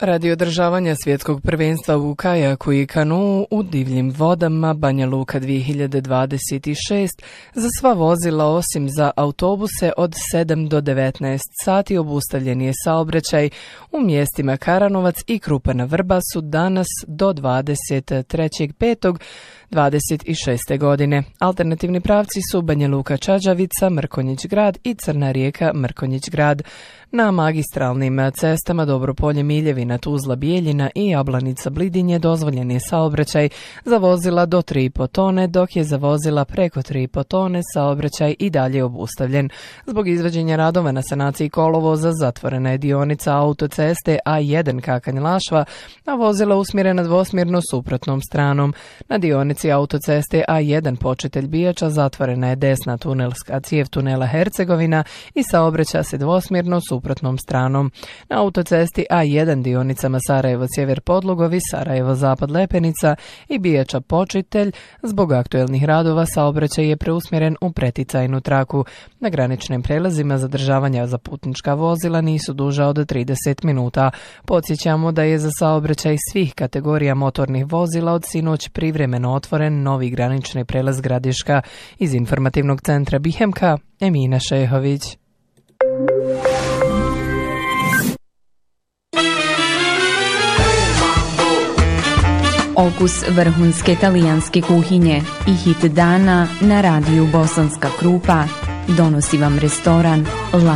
Radi održavanja svjetskog prvenstva u kajaku i kanuu u divljim vodama Banja Luka 2026 za sva vozila osim za autobuse od 7 do 19 sati obustavljen je saobraćaj u mjestima Karanovac i Krupa na Vrbasu danas do 23.5.26. godine. Alternativni pravci su Banja Luka Čađavica, Mrkonjić grad i Crna Rijeka Mrkonjić grad. Na magistralnim cestama Dobropolje Miljevina, Tuzla Bijeljina i Jablanica Blidinje dozvoljen je saobraćaj za vozila do 3,5 tone, dok je za vozila preko 3,5 tone saobraćaj i dalje obustavljen. Zbog izvođenja radova na sanaciji kolovoza zatvorena je dionica autoceste A1 Kakanj-Lašva, a vozila usmjerena dvosmjerno suprotnom stranom. Na dionici autoceste A1 Počitelj Bijača zatvorena je desna tunelska cijev tunela Hercegovina i saobraća se dvosmjerno suprotnom stranom. Na autocesti A1 dionicama Sarajevo-Sjever Podlugovi, Sarajevo-Zapad Lepenica i Bijača Počitelj zbog aktuelnih radova saobraćaj je preusmjeren u preticajnu traku. Na graničnim prelazima zadržavanja za putnička vozila nisu duža od 30 minuta. Podsjećamo da je za saobraćaj svih kategorija motornih vozila od sinoć privremeno otvoren novi granični prelaz Gradiška. Iz informativnog centra Bihemka, Emina Šehović. Okus vrhunske talijanske kuhinje i hit dana na radiju Bosanska Krupa donosi vam restoran